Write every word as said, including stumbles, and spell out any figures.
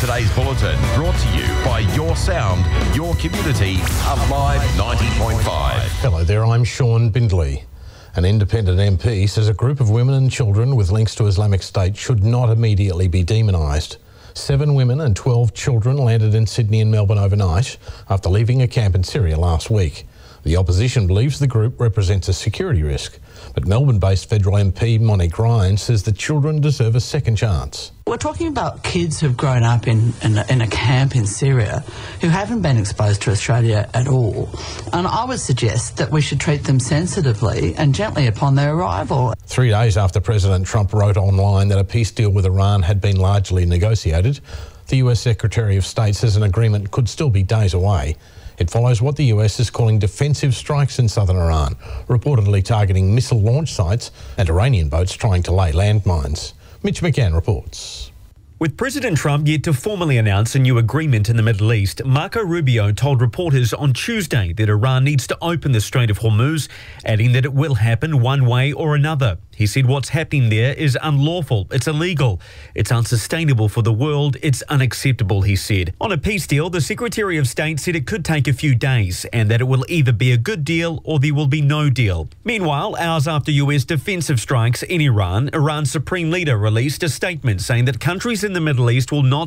today's bulletin brought to you by Your Sound, Your Community, Alive ninety point five. Hello there, I'm Sean Bindley. An independent M P says a group of women and children with links to Islamic State should not immediately be demonised. Seven women and twelve children landed in Sydney and Melbourne overnight after leaving a camp in Syria last week. The opposition believes the group represents a security risk, but Melbourne-based federal M P Monique Ryan says the children deserve a second chance. We're talking about kids who've grown up in, in, a, in a camp in Syria who haven't been exposed to Australia at all. And I would suggest that we should treat them sensitively and gently upon their arrival. Three days after President Trump wrote online that a peace deal with Iran had been largely negotiated, the U S Secretary of State says an agreement could still be days away. It follows what the U S is calling defensive strikes in southern Iran, reportedly targeting missile launch sites and Iranian boats trying to lay landmines. Mitch McCann reports. With President Trump yet to formally announce a new agreement in the Middle East, Marco Rubio told reporters on Tuesday that Iran needs to open the Strait of Hormuz, adding that it will happen one way or another. He said what's happening there is unlawful, it's illegal, it's unsustainable for the world, it's unacceptable, he said. On a peace deal, the Secretary of State said it could take a few days and that it will either be a good deal or there will be no deal. Meanwhile, hours after U S defensive strikes in Iran, Iran's supreme leader released a statement saying that countries in the Middle East will not